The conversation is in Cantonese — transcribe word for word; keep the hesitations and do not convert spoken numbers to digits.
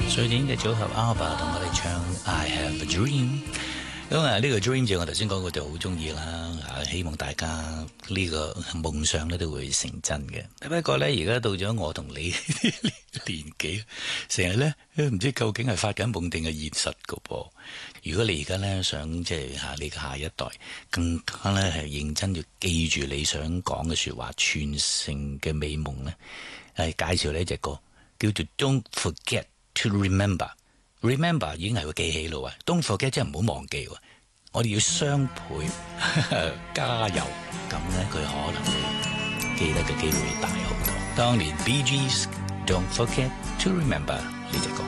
瑞典嘅組合 ABBA 同我哋唱 I Have a Dream。咁啊，呢個 dream 就我頭先講過就好中意啦，啊，希望大家呢個夢想咧都會成真嘅。不過咧，而家到咗我同你年紀，成日咧都唔知究竟係發緊夢定係現實噶噃。如果你而家咧想即係吓你嘅下一代更加咧係認真要記住你想講嘅說話，傳承嘅美夢咧，係介紹呢隻歌叫做 Don't Forget to Remember。Remember 已經係個記起咯喎 ，Don't forget 即係唔好忘記喎，我哋要雙倍加油，咁咧佢可能會記得嘅機會大好多。當年 Bee Gees Don't Forget to Remember 呢隻歌。